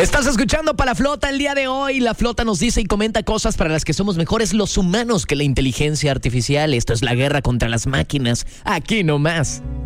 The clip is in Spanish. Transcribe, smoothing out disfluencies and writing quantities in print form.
Estás escuchando para la Flota el día de hoy. La Flota nos dice y comenta cosas para las que somos mejores los humanos que la inteligencia artificial. Esto es la guerra contra las máquinas. Aquí nomás.